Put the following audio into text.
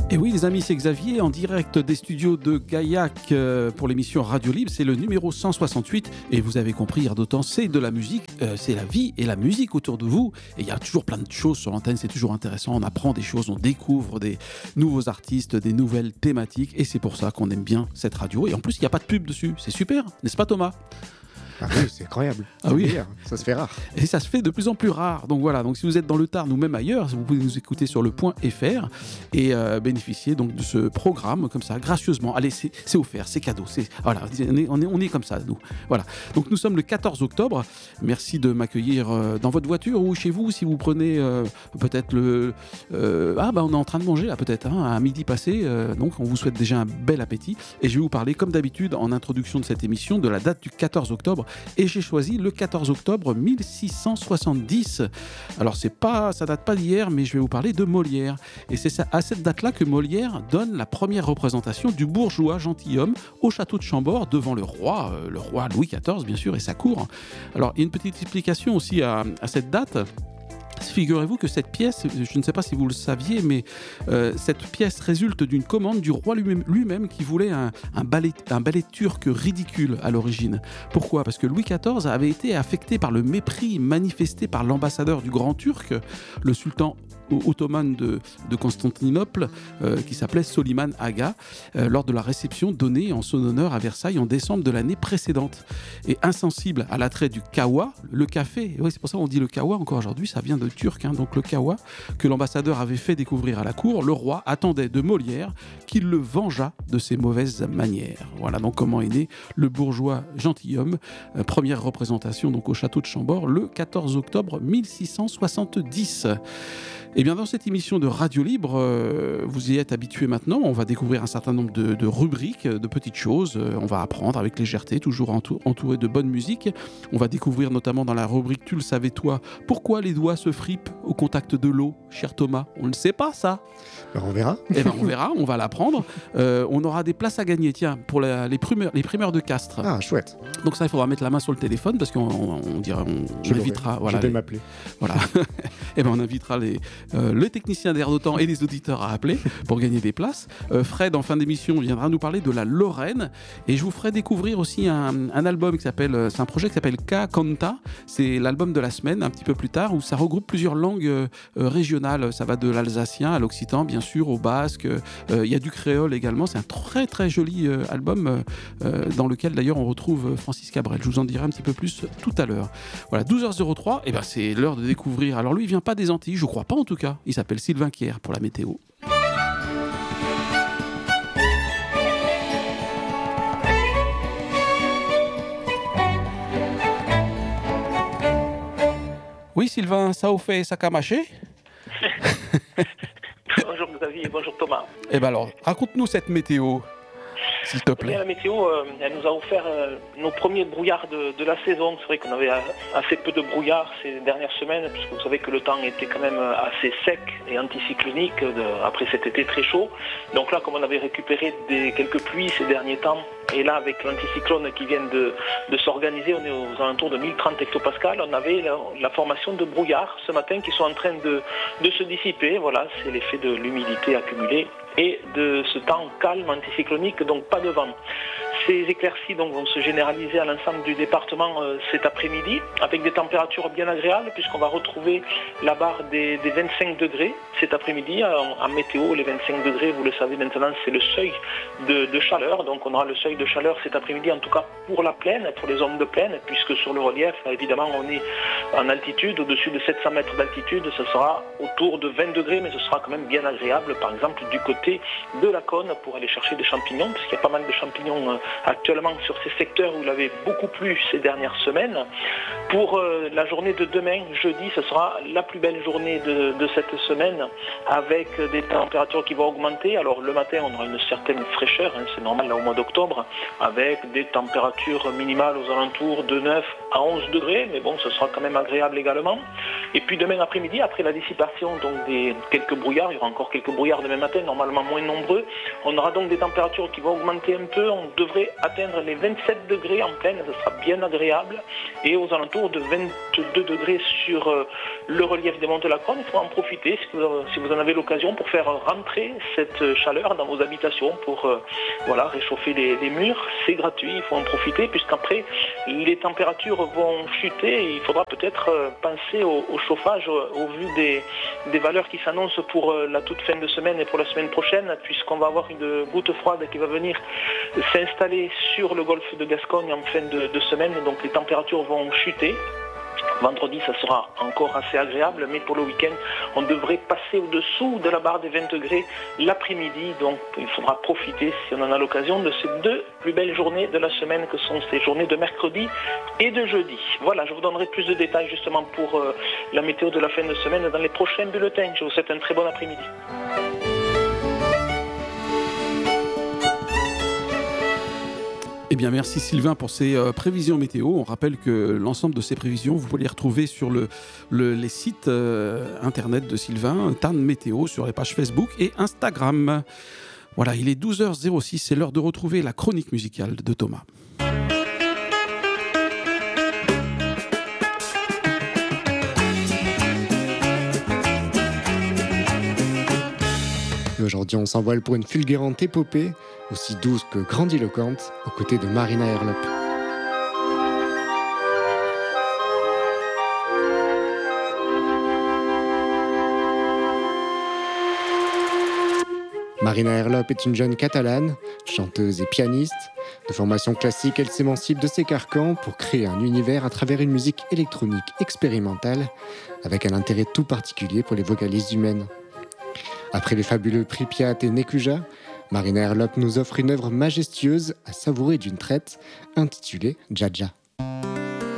Et oui les amis, c'est Xavier en direct des studios de Gaillac pour l'émission Radio Libre, c'est le numéro 168 et vous avez compris, Ardotans, c'est de la musique, c'est la vie et la musique autour de vous et il y a toujours plein de choses sur l'antenne, c'est toujours intéressant, on apprend des choses, on découvre des nouveaux artistes, des nouvelles thématiques et c'est pour ça qu'on aime bien cette radio et en plus il n'y a pas de pub dessus, c'est super, n'est-ce pas Thomas ? Ah oui, c'est incroyable. Ah oui, ça se fait rare. Et ça se fait de plus en plus rare. Donc voilà, donc si vous êtes dans le Tarn ou même ailleurs, vous pouvez nous écouter sur le .fr et bénéficier donc de ce programme comme ça gracieusement. Allez, c'est offert, c'est cadeau. Voilà, on est comme ça nous. Voilà. Donc nous sommes le 14 octobre. Merci de m'accueillir dans votre voiture ou chez vous si vous prenez peut-être on est en train de manger là peut-être à midi passé. Donc on vous souhaite déjà un bel appétit et je vais vous parler comme d'habitude en introduction de cette émission de la date du 14 octobre. Et j'ai choisi le 14 octobre 1670. Alors ça date pas d'hier, mais je vais vous parler de Molière. Et c'est à cette date-là que Molière donne la première représentation du bourgeois gentilhomme au château de Chambord devant le roi Louis XIV bien sûr et sa cour. Alors il y a une petite explication aussi à cette date. Figurez-vous que cette pièce, je ne sais pas si vous le saviez, mais cette pièce résulte d'une commande du roi lui-même qui voulait un ballet turc ridicule à l'origine. Pourquoi ? Parce que Louis XIV avait été affecté par le mépris manifesté par l'ambassadeur du Grand Turc, le sultan ottomane de Constantinople, qui s'appelait Soliman Aga, lors de la réception donnée en son honneur à Versailles en décembre de l'année précédente. Et insensible à l'attrait du kawa, le café, oui, c'est pour ça qu'on dit le kawa encore aujourd'hui, ça vient de turc, donc le kawa, que l'ambassadeur avait fait découvrir à la cour, le roi attendait de Molière qu'il le vengeât de ses mauvaises manières. Voilà donc comment est né le bourgeois gentilhomme, première représentation donc au château de Chambord le 14 octobre 1670. Et bien dans cette émission de Radio Libre, vous y êtes habitués maintenant, on va découvrir un certain nombre de rubriques, de petites choses, on va apprendre avec légèreté, toujours entouré de bonne musique. On va découvrir notamment dans la rubrique Tu le savais toi, pourquoi les doigts se fripent au contact de l'eau, cher Thomas ? On ne sait pas ça. Alors on verra. Eh bien on verra, on va l'apprendre. On aura des places à gagner, tiens, pour les primeurs de Castres. Ah chouette. Donc ça, il faudra mettre la main sur le téléphone parce qu'on invitera. Voilà, je vais m'appeler. Voilà. Et ben on invitera le technicien d'Air d'Otan et les auditeurs à appeler pour gagner des places. Fred, en fin d'émission, viendra nous parler de la Lorraine et je vous ferai découvrir aussi un album c'est un projet qui s'appelle Ka Canta. C'est l'album de la semaine, un petit peu plus tard, où ça regroupe plusieurs langues régionales. Ça va de l'alsacien à l'occitan, bien sûr, au basque. Il y a du créole également. C'est un très très joli album dans lequel d'ailleurs on retrouve Francis Cabrel. Je vous en dirai un petit peu plus tout à l'heure. Voilà, 12h03, et ben c'est l'heure de découvrir. Alors lui, il vient pas des Antilles, je crois pas en tout cas. Il s'appelle Sylvain Kier pour la météo. Oui Sylvain, ça vous fait ça a mâché ? Bonjour Xavier, bonjour Thomas. Eh ben alors, raconte-nous cette météo, s'il te plaît. La météo, elle nous a offert nos premiers brouillards de la saison. C'est vrai qu'on avait assez peu de brouillard ces dernières semaines, puisque vous savez que le temps était quand même assez sec et anticyclonique après cet été très chaud. Donc là, comme on avait récupéré quelques pluies ces derniers temps, et là avec l'anticyclone qui vient de s'organiser, on est aux alentours de 1030 hectopascales, on avait la formation de brouillards ce matin qui sont en train de se dissiper. Voilà, c'est l'effet de l'humidité accumulée et de ce temps calme anticyclonique, donc pas de vent. Ces éclaircies donc, vont se généraliser à l'ensemble du département cet après-midi, avec des températures bien agréables, puisqu'on va retrouver la barre des 25 degrés cet après-midi. En météo, les 25 degrés, vous le savez maintenant, c'est le seuil de chaleur. Donc on aura le seuil de chaleur cet après-midi, en tout cas pour la plaine, pour les zones de plaine, puisque sur le relief, évidemment, on est en altitude, au-dessus de 700 mètres d'altitude, ce sera autour de 20 degrés, mais ce sera quand même bien agréable, par exemple, du côté de la Cône, pour aller chercher des champignons, puisqu'il y a pas mal de champignons actuellement sur ces secteurs où il avait beaucoup plu ces dernières semaines. Pour la journée de demain, jeudi, ce sera la plus belle journée de cette semaine, avec des températures qui vont augmenter. Alors le matin, on aura une certaine fraîcheur, c'est normal là au mois d'octobre, avec des températures minimales aux alentours de 9 à 11 degrés, mais bon, ce sera quand même agréable également. Et puis demain après-midi, après la dissipation donc des quelques brouillards, il y aura encore quelques brouillards demain matin, normalement moins nombreux, on aura donc des températures qui vont augmenter un peu, on devrait devrait atteindre les 27 degrés en pleine, ce sera bien agréable, et aux alentours de 22 degrés sur le relief des monts de la Cône. Il faut en profiter si vous en avez l'occasion pour faire rentrer cette chaleur dans vos habitations, pour réchauffer les murs. C'est gratuit, il faut en profiter, puisqu'après les températures vont chuter et il faudra peut-être penser au chauffage au vu des valeurs qui s'annoncent pour la toute fin de semaine et pour la semaine prochaine, puisqu'on va avoir une goutte froide qui va venir s'installer sur le golfe de Gascogne en fin de semaine, donc les températures vont chuter. Vendredi, ça sera encore assez agréable, mais pour le week-end, on devrait passer au-dessous de la barre des 20 degrés l'après-midi. Donc, il faudra profiter, si on en a l'occasion, de ces deux plus belles journées de la semaine, que sont ces journées de mercredi et de jeudi. Voilà, je vous donnerai plus de détails justement pour la météo de la fin de semaine dans les prochains bulletins. Je vous souhaite un très bon après-midi. Eh bien, merci Sylvain pour ces prévisions météo. On rappelle que l'ensemble de ces prévisions, vous pouvez les retrouver sur les sites internet de Sylvain, Tarn Météo, sur les pages Facebook et Instagram. Voilà, il est 12h06, c'est l'heure de retrouver la chronique musicale de Thomas. Et aujourd'hui, on s'envole pour une fulgurante épopée, aussi douce que grandiloquente, aux côtés de Marina Herlop. Marina Herlop est une jeune catalane, chanteuse et pianiste. De formation classique, elle s'émancipe de ses carcans pour créer un univers à travers une musique électronique expérimentale, avec un intérêt tout particulier pour les vocalistes humaines. Après les fabuleux Pripyat et Nekuja, Marina Herlop nous offre une œuvre majestueuse à savourer d'une traite, intitulée Dja Dja.